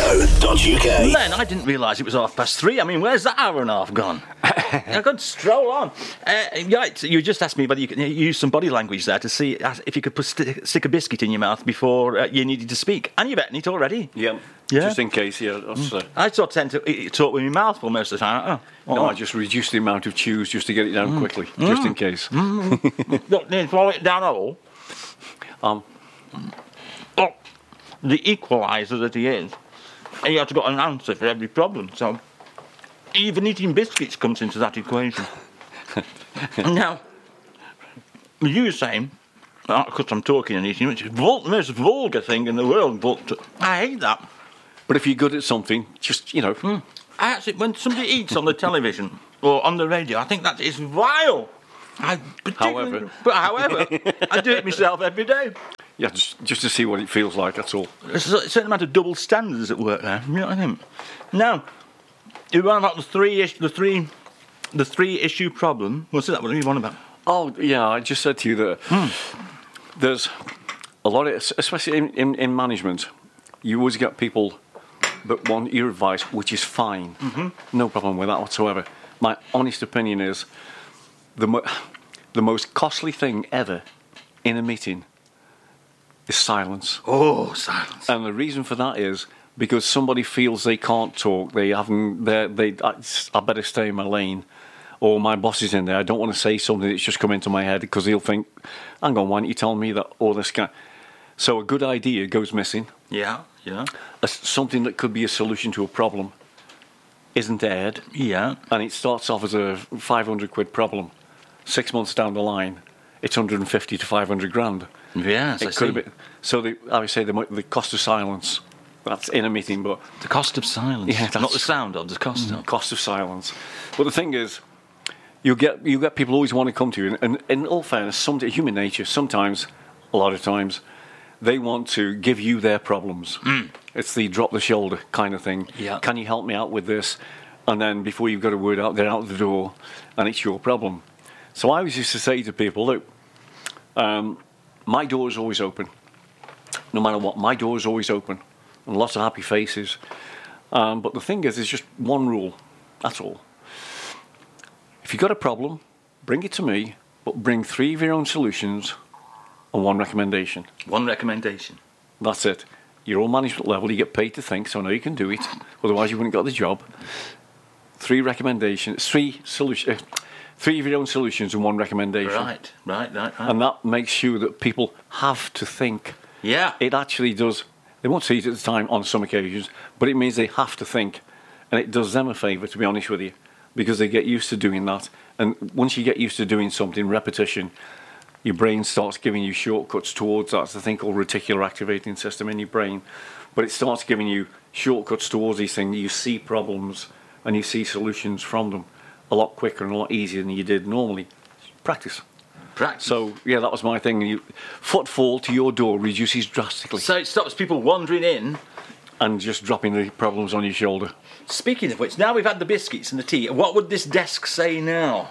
Len, I didn't realise it was 3:30. I mean, where's that hour and a half gone? I could stroll on. Right, you just asked me whether you could use some body language there to see if you could stick a biscuit in your mouth before you needed to speak. And you've eaten it already. Yeah. Just in case, yeah. I sort of tend to talk with my mouth full most of the time. No, I just reduce the amount of chews just to get it down quickly, just in case. Don't need to swallow it down all. The equaliser that he is. And you have to got an answer for every problem. So even eating biscuits comes into that equation. Now, you were saying, because I'm talking and eating, which is the most vulgar thing in the world, but I hate that. But if you're good at something, just, I actually, when somebody eats on the television or on the radio, I think that is vile. However, I do it myself every day. Yeah, just to see what it feels like, that's all. There's a certain amount of double standards at work there. You know what I think? Now, you want about the three issue problem. What's that? What do you want about? Oh, yeah, I just said to you that there's a lot of, especially in management, you always get people that want your advice, which is fine. Mm-hmm. No problem with that whatsoever. My honest opinion is the most costly thing ever in a meeting is silence. Oh, silence. And the reason for that is because somebody feels they can't talk, I better stay in my lane, or my boss is in there, I don't want to say something that's just come into my head, because he'll think, hang on, why don't you tell me that, or this guy. So a good idea goes missing. Yeah. Something that could be a solution to a problem isn't aired. Yeah. And it starts off as a 500 quid problem. 6 months down the line, it's 150 to 500 grand. Yes, I see. So I would say the cost of silence. That's in a meeting, but the cost of silence. Yeah, not the sound of the cost. Cost of silence. But the thing is, you get people always want to come to you, and in all fairness, human nature. Sometimes, a lot of times, they want to give you their problems. It's the drop the shoulder kind of thing. Yeah. Can you help me out with this? And then before you've got a word out, they're out the door, and it's your problem. So I always used to say to people, look, my door is always open. No matter what, my door is always open. And lots of happy faces. But the thing is, there's just one rule. That's all. If you've got a problem, bring it to me, but bring 3 of your own solutions and 1 recommendation. 1 recommendation. That's it. You're all management level, you get paid to think, so I know you can do it. Otherwise, you wouldn't got the job. 3 recommendations, 3 solutions. 3 of your own solutions and 1 recommendation. Right. And that makes sure that people have to think. Yeah. It actually does. They won't see it at the time on some occasions, but it means they have to think. And it does them a favour, to be honest with you, because they get used to doing that. And once you get used to doing something, repetition, your brain starts giving you shortcuts towards that. It's the thing called reticular activating system in your brain. But it starts giving you shortcuts towards these things. You see problems and you see solutions from them a lot quicker and a lot easier than you did normally. Practice. So, yeah, that was my thing. Footfall to your door reduces drastically. So it stops people wandering in. And just dropping the problems on your shoulder. Speaking of which, now we've had the biscuits and the tea, what would this desk say now?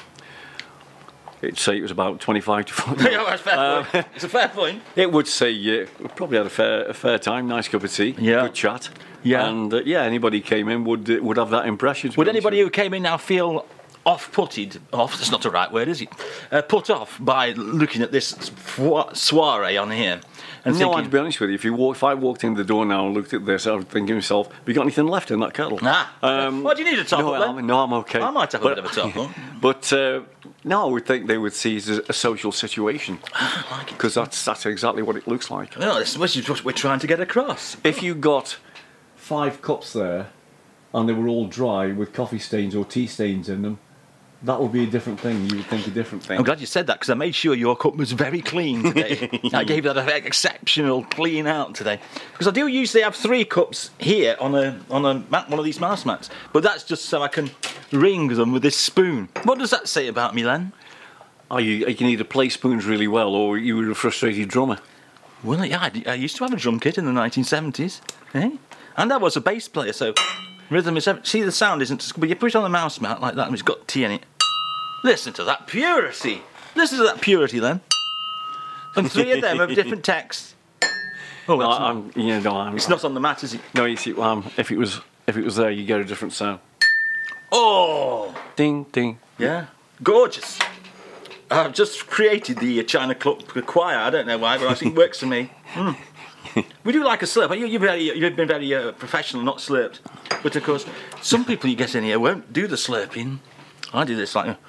It'd say it was about 25 to 40. Yeah, that's fair point. It's a fair point. It would say, we probably had a fair time, nice cup of tea, good chat. Yeah. And, anybody came in would have that impression. Would anybody who came in now feel off-putted, that's not the right word, is it? Put off by looking at this soiree on here? And no, I'd be honest with you, if I walked in the door now and looked at this, I would think to myself, have you got anything left in that kettle? What do you need a top-up then? No, I'm okay. I might have a bit of a top-up. But, no, I would think they would see it as a social situation. I like it. Because that's exactly what it looks like. No, this is what we're trying to get across. If you got 5 cups there, and they were all dry with coffee stains or tea stains in them, that would be a different thing. You would think a different thing. I'm glad you said that, because I made sure your cup was very clean today. I gave that an exceptional clean out today. Because I do usually have 3 cups here on one of these mouse mats, but that's just so I can ring them with this spoon. What does that say about me, Len? You can either play spoons really well, or you were a frustrated drummer. Well, yeah, I used to have a drum kit in the 1970s, and I was a bass player, so rhythm is... See, the sound isn't... But you put it on the mouse mat like that, and it's got tea in it. Listen to that purity. Listen to that purity, then. And 3 of them have different texts. Oh, No, that's I'm, yeah, no, I'm. It's not on the mat, is it? No, you see, if it was there, you get a different sound. Oh, Ding, ding. yeah, gorgeous. I've just created the China Club Choir. I don't know why, but I think it works for me. We do like a slurp. You've been very professional, not slurped. But of course, some people you get in here won't do the slurping. I do this like.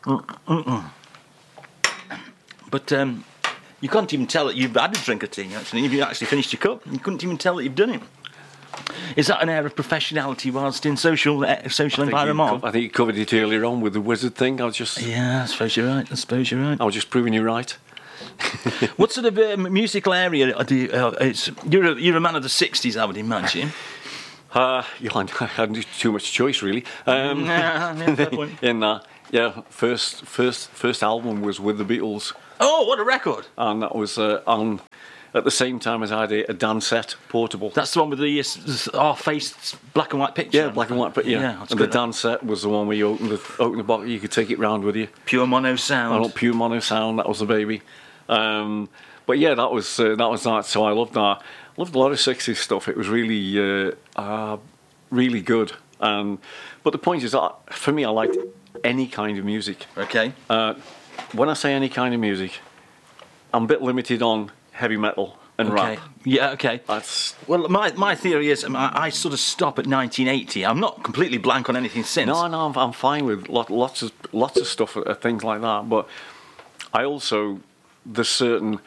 But you can't even tell that you've had a drink of tea. Actually, if you actually finished your cup, you couldn't even tell that you've done it. Is that an air of professionality whilst in social environment? I think you covered it earlier on with the wizard thing. Yeah, I suppose you're right. I was just proving you right. What sort of musical area do you, you're a man of the 60s, I would imagine. Yeah, I hadn't too much choice really. Fair point. First album was with the Beatles, Oh, what a record! and that was on at the same time as I had a Dansette portable. That's the one with the half-faced black and white picture. Yeah, black and white, but yeah. that's And the good. Dansette was the one where you open the box, you could take it round with you. Pure mono sound. And pure mono sound, that was the baby. But yeah, that was that. So I loved that. Loved a lot of 60s stuff. It was really, really good. But the point is that for me, I liked any kind of music. Okay. When I say any kind of music, I'm a bit limited on heavy metal and Okay. rap. Yeah, okay. That's Well, my theory is I sort of stop at 1980. I'm not completely blank on anything since. no, I'm fine with lots of stuff, things like that. But I also there's certain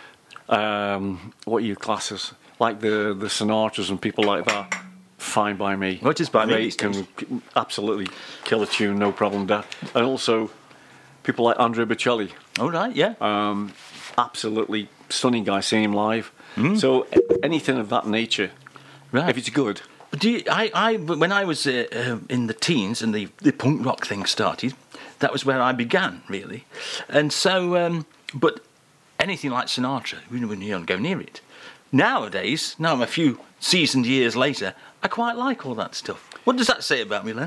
what you class as like the Sinatras and people like that. Fine by me. What is by me They these days? can absolutely kill a tune, no problem. That and also people like Andrea Bocelli. All right, yeah. Absolutely stunning guy. Seeing him live. So anything of that nature, Right. if it's good. But when I was in the teens and the punk rock thing started, that was where I began, really. And so, but anything like Sinatra, you don't go near it. Nowadays, now I'm a few seasoned years later, I quite like all that stuff. What does that say about me, Len?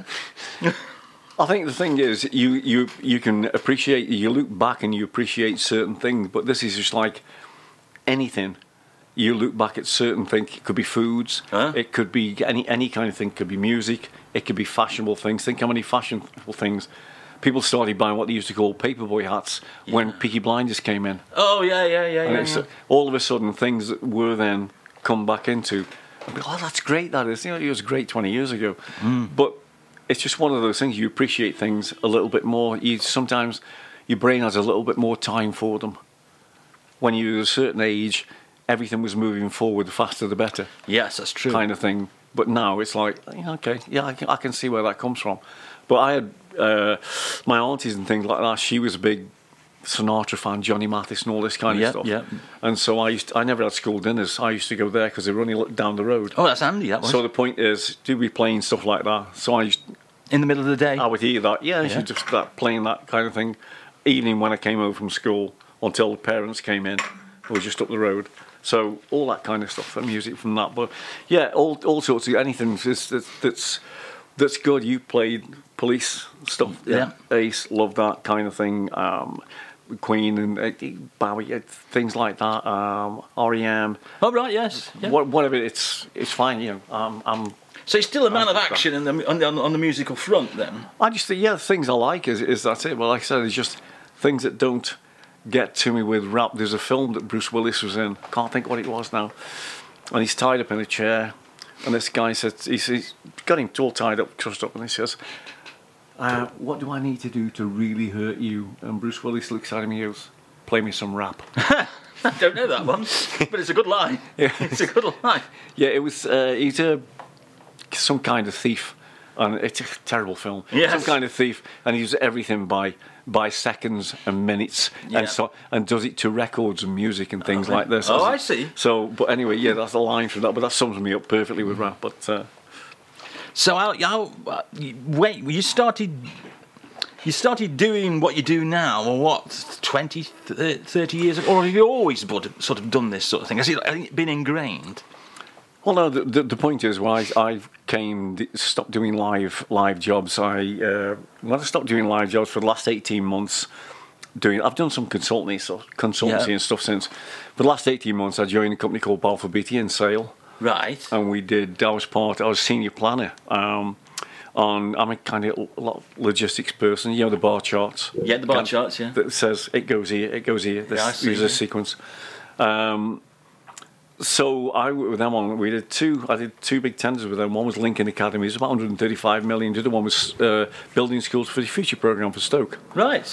I think the thing is, you can appreciate, you look back and you appreciate certain things, but this is just like anything. You look back at certain things. It could be foods. Huh? It could be any kind of thing. It could be music. It could be fashionable things. Think how many fashionable things people started buying what they used to call paperboy hats when Peaky Blinders came in. Oh, yeah. And it's, all of a sudden, things that were then come back into. Oh, that's great. That is. It was great 20 years ago. But it's just one of those things. You appreciate things a little bit more. Sometimes your brain has a little bit more time for them. When you're at a certain age, everything was moving forward, the faster the better. Yes, that's true. Kind of thing. But now it's like, okay, yeah, I can see where that comes from. But I had my aunties and things like that. She was a big Sinatra fan, Johnny Mathis and all this kind of stuff. Yeah. And so I never had school dinners. I used to go there because they were only down the road. Oh, that's handy, that was. So the point is, do we playing stuff like that? So in the middle of the day? I would hear that. Yeah, I should just start playing that kind of thing. Evening when I came home from school until the parents came in. It was just up the road. So all that kind of stuff, and music from that. But yeah, all sorts of anything that's good. You played Police stuff. Yeah. Ace, love that kind of thing. Queen and Bowie, things like that. REM. Oh, right, yes. Yeah. Whatever. It's fine. I'm. So you're still a man of action on the musical front, then? I just think things I like is that's it. Well, like I said, it's just things that don't get to me with rap. There's a film that Bruce Willis was in. Can't think what it was now. And he's tied up in a chair. And this guy says, he's got him all tied up, trussed up, and he says, what do I need to do to really hurt you? And Bruce Willis looks at him and he goes, play me some rap. I don't know that one, but it's a good line. Yeah. It's a good line. Yeah, it was, he's some kind of thief. And it's a terrible film. Yes. Some kind of thief, and he uses everything by seconds and minutes, Yeah. and does it to records and music and things like this. Oh, I see. So, but anyway, yeah, that's the line from that. But that sums me up perfectly with rap. But So wait, you started doing what you do now, or what, 20, 30 years ago? Or have you always sort of done this sort of thing? Has it been ingrained? well, no. The point is, when I stopped doing live jobs. When I stopped doing live jobs for the last 18 months, doing. I've done some consultancy Yeah. and stuff since. For the last 18 months, I joined a company called Balfour Beatty in Sale, Right. and I was senior planner. I'm a kind of logistics person. You know, the bar charts. Yeah, the bar charts, yeah. That says it goes here, it goes here. Yeah, I see, There's a sequence. So I worked with them on. I did two big tenders with them. One was Lincoln Academy, it's about 135 million. The other one was Building Schools for the Future program for Stoke. Right.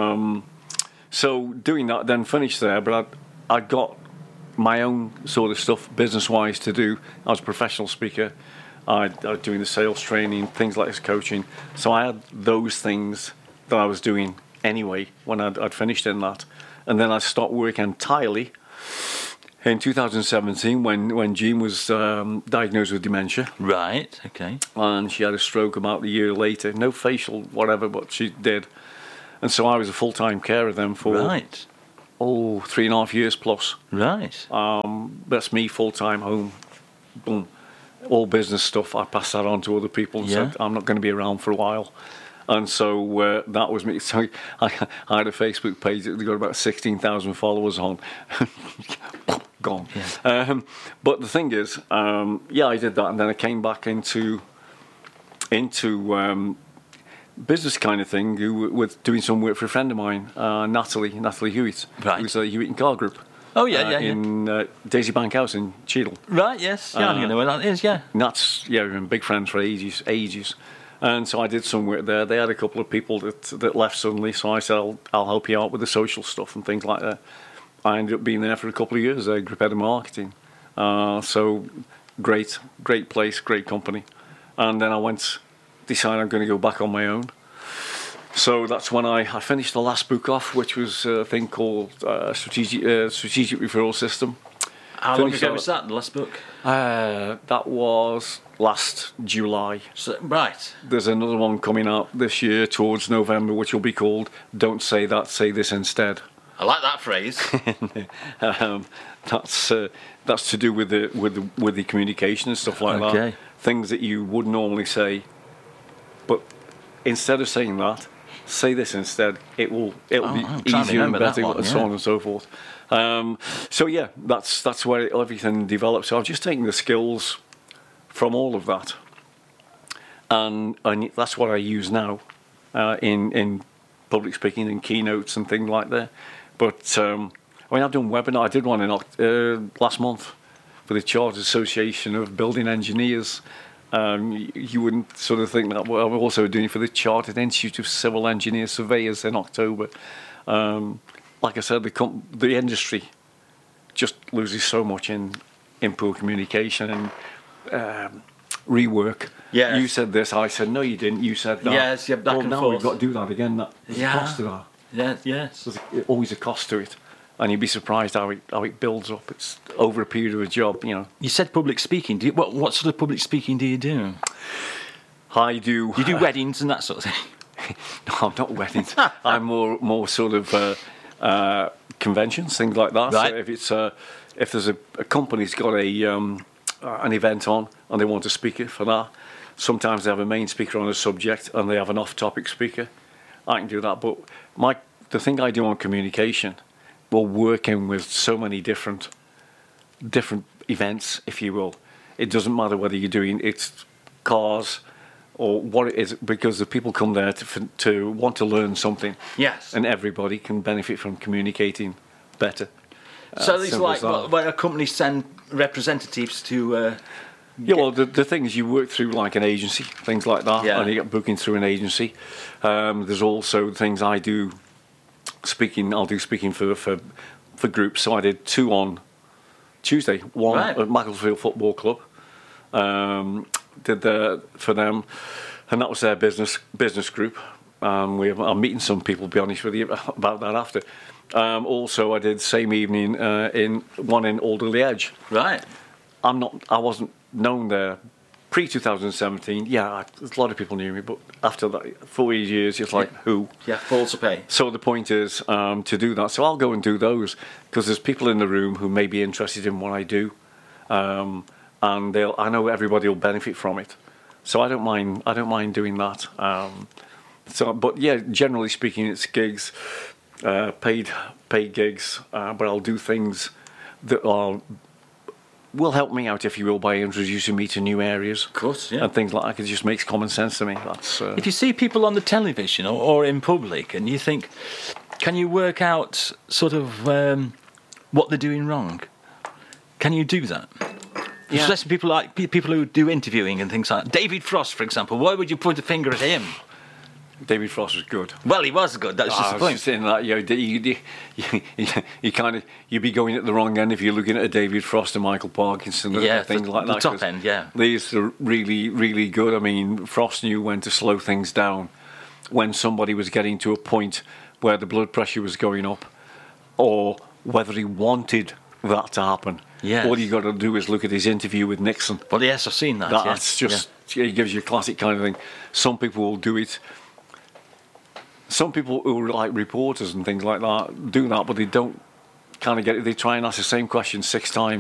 So doing that, then finished there. But I got my own sort of stuff business-wise to do. I was a professional speaker. I was doing the sales training, things like this, coaching. So I had those things that I was doing anyway when I'd finished in that. And then I stopped work entirely in 2017 when Jean was diagnosed with dementia. Right. Okay. And she had a stroke about a year later. No facial whatever, but she did. And so I was a full-time carer then for 3.5 years plus. Right. That's me full-time home. Boom. All business stuff, I passed that on to other people and said, I'm not going to be around for a while. And so that was me. So I had a Facebook page that got about 16,000 followers on. Gone. Yeah. But the thing is, I did that, and then I came back into business kind of thing with doing some work for a friend of mine, Natalie Hewitt, who's a Hewitt and Carr Group. Oh, yeah. In Daisy Bank House in Cheadle. Right, yes. Yeah, I don't know where that is, yeah. And we've been big friends for ages. And so I did some work there. They had a couple of people that left suddenly, so I said, I'll help you out with the social stuff and things like that. I ended up being there for a couple of years, group head of marketing. So great place, great company. And then I decided I'm going to go back on my own. So that's when I finished the last book off, which was a thing called Strategic Referral System. How long ago was that, the last book? That was last July. So, right. There's another one coming out this year towards November, which will be called Don't Say That, Say This Instead. I like that phrase. That's to do with the communication and stuff like that. Things that you would normally say, but instead of saying that, say this instead. It'll be easier and better, and so on and so forth. That's where everything develops. So I've just taken the skills from all of that, and that's what I use now in public speaking and keynotes and things like that. But I've done webinars. I did one in last month for the Chartered Association of Building Engineers. You wouldn't sort of think that. Well, I'm also doing it for the Chartered Institute of Civil Engineer Surveyors in October. Like I said, the industry just loses so much in poor communication and rework. Yes. You said this, I said no, you didn't. You said that. Yes, yeah, back and now forth. we've got to do that again. There's a cost to that. Yes. There's always a cost to it. And you'd be surprised how it builds up. It's over a period of a job, you know. You said public speaking. What sort of public speaking do you do? I do. You do weddings and that sort of thing? No, I'm not weddings. I'm more sort of conventions, things like that. Right. So if there's a company's got an event on and they want a speaker for that, sometimes they have a main speaker on a subject and they have an off-topic speaker. I can do that. But the thing I do on communication, we're working with so many different events, if you will. It doesn't matter whether you're doing it's cars or what it is, because the people come there to want to learn something. Yes. And everybody can benefit from communicating better. So it's like where a company send representatives to... the thing is, you work through like an agency, things like that, Yeah. and you get booking through an agency. There's also things I do. I'll do speaking for groups. So I did 2 on Tuesday. One at Macclesfield Football Club. Did for them, and that was their business group. I'm meeting some people, to be honest with you, about that after. Also, I did same evening in Alderley Edge. Right. I wasn't known there pre-2017. Yeah, a lot of people knew me, but after that 4 years, it's like who? Yeah, falls to pay. So the point is to do that. So I'll go and do those because there's people in the room who may be interested in what I do, and I know everybody will benefit from it. So I don't mind doing that. But yeah, generally speaking, it's gigs. paid gigs, but I'll do things that will help me out, if you will, by introducing me to new areas. Of course, yeah. And things like that. It just makes common sense to me. That's If you see people on the television or in public and you think, can you work out sort of what they're doing wrong? Can you do that? Yeah. Especially people who do interviewing and things like that. David Frost, for example, why would you point a finger at him? David Frost was good. Well, he was good. That's just the I was point. just saying that you'd be going at the wrong end if you're looking at a David Frost and Michael Parkinson and things like the that. top end, yeah. These are really, really good. I mean, Frost knew when to slow things down when somebody was getting to a point where the blood pressure was going up, or whether he wanted that to happen. Yes. All you got to do is look at his interview with Nixon. Well, yes, I've seen that. That's just, it gives you a classic kind of thing. Some people will do it. Some people who are like reporters and things like that do that, but they don't kind of get it. They try and ask the same question 6 times.